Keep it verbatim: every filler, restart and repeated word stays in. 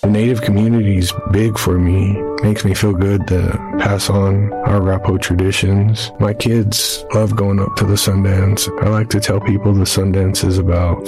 The Native community is big for me. Makes me feel good to pass on our Arapaho traditions. My kids love going up to the Sundance. I like to tell people the Sundance is about